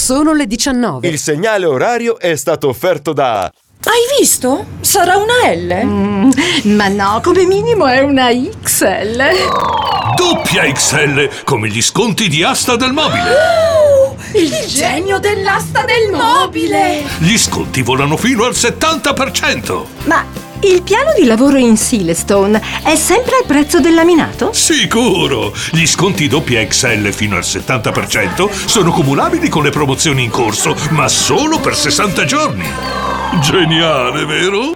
Sono le 19. Il segnale orario è stato offerto da... Hai visto? Sarà una L? Ma no, come minimo è una XL. Doppia XL, come gli sconti di Asta del Mobile. Il genio dell'asta del mobile! Gli sconti volano fino al 70%. Ma il piano di lavoro in Silestone è sempre al prezzo del laminato? Sicuro! Gli sconti doppia XL fino al 70% sono cumulabili con le promozioni in corso, ma solo per 60 giorni. Geniale, vero?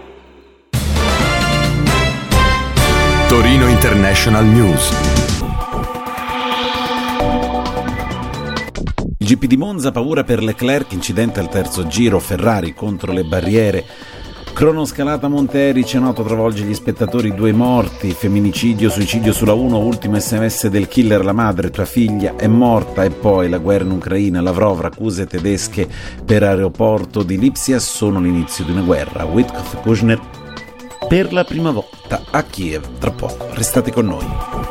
Torino International News. Il GP di Monza, paura per Leclerc, incidente al terzo giro, Ferrari contro le barriere. Cronoscalata Monterice, noto travolge gli spettatori, 2 morti, femminicidio, suicidio sulla 1, ultimo SMS del killer, la madre, tua figlia è morta. E poi la guerra in Ucraina, Lavrov, accuse tedesche per aeroporto di Lipsia, sono l'inizio di una guerra. Witkoff e Kushner per la prima volta a Kiev, tra poco, restate con noi.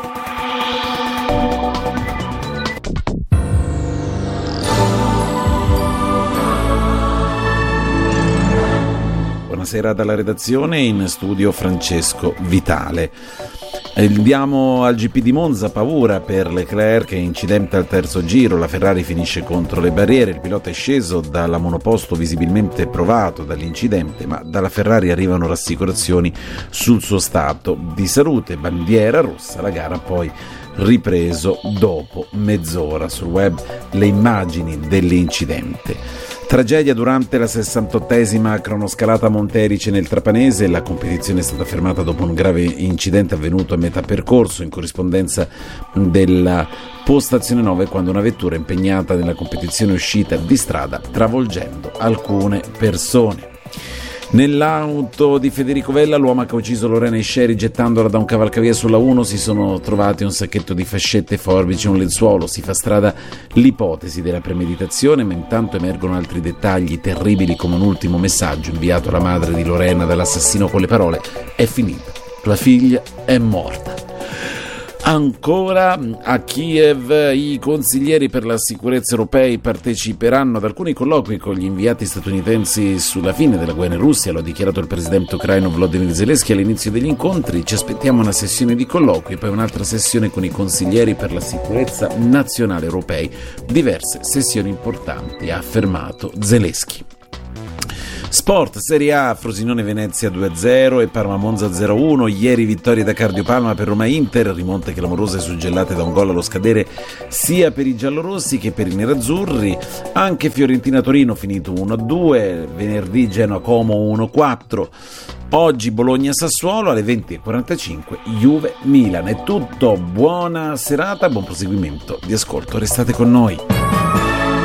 Buonasera dalla redazione, in studio Francesco Vitale. Andiamo al GP di Monza, paura per Leclerc, incidente al terzo giro, la Ferrari finisce contro le barriere, il pilota è sceso dalla monoposto visibilmente provato dall'incidente, ma dalla Ferrari arrivano rassicurazioni sul suo stato di salute, bandiera rossa, la gara poi ripreso dopo mezz'ora. Sul web le immagini dell'incidente. Tragedia durante la 68esima cronoscalata Monterice nel Trapanese, la competizione è stata fermata dopo un grave incidente avvenuto a metà percorso in corrispondenza della postazione 9 quando una vettura impegnata nella competizione è uscita di strada travolgendo alcune persone. Nell'auto di Federico Vella, l'uomo che ha ucciso Lorena Isceri gettandola da un cavalcavia sulla 1, si sono trovati un sacchetto di fascette, forbici e un lenzuolo. Si fa strada l'ipotesi della premeditazione, ma intanto emergono altri dettagli terribili, come un ultimo messaggio inviato alla madre di Lorena dall'assassino con le parole: è finita, tua figlia è morta. Ancora a Kiev, i consiglieri per la sicurezza europei parteciperanno ad alcuni colloqui con gli inviati statunitensi sulla fine della guerra in Russia, lo ha dichiarato il presidente ucraino Volodymyr Zelensky all'inizio degli incontri. Ci aspettiamo una sessione di colloqui e poi un'altra sessione con i consiglieri per la sicurezza nazionale europei. Diverse sessioni importanti, ha affermato Zelensky. Sport, Serie A, Frosinone-Venezia 2-0 e Parma-Monza 0-1. Ieri vittorie da Cardiopalma per Roma-Inter, rimonte clamorose suggellate da un gol allo scadere sia per i giallorossi che per i nerazzurri. Anche Fiorentina-Torino finito 1-2, venerdì Genoa-Como 1-4. Oggi Bologna-Sassuolo alle 20:45, Juve-Milan. È tutto, buona serata, buon proseguimento di ascolto, restate con noi.